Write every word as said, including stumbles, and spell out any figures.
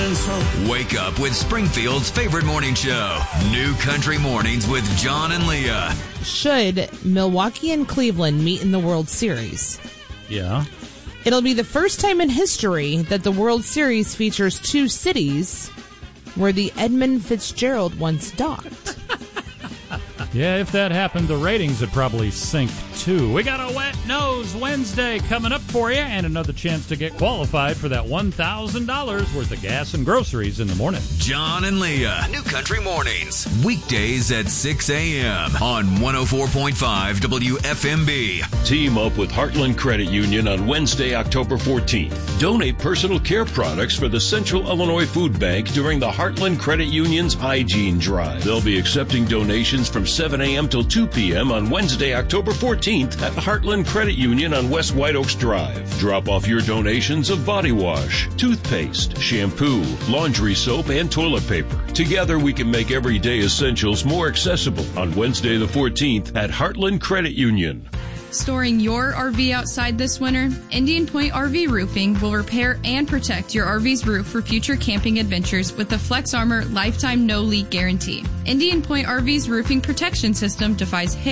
feelings so. Wake up with Springfield's favorite morning show, New Country Mornings with John and Leah. Should Milwaukee and Cleveland meet in the World Series? Yeah. It'll be the first time in history that the World Series features two cities where the Edmund Fitzgerald once docked. Yeah, if that happened, the ratings would probably sink too. We got a Wet Nose Wednesday coming up for you, and another chance to get qualified for that one thousand dollars worth of gas and groceries in the morning. John and Leah, New Country Mornings, weekdays at six a.m. on one oh four point five W F M B. Team up with Heartland Credit Union on Wednesday, October fourteenth. Donate personal care products for the Central Illinois Food Bank during the Heartland Credit Union's Hygiene Drive. They'll be accepting donations from seven a.m. till two p.m. on Wednesday, October fourteenth at the Heartland Credit Union on West White Oaks Drive. Drop off your donations of body wash, toothpaste, shampoo, laundry soap, and toilet paper. Together we can make everyday essentials more accessible on Wednesday the fourteenth at Heartland Credit Union. Storing your R V outside this winter? Indian Point R V Roofing will repair and protect your R V's roof for future camping adventures with the Flex Armor Lifetime No Leak Guarantee. Indian Point R V's roofing protection system defies hail,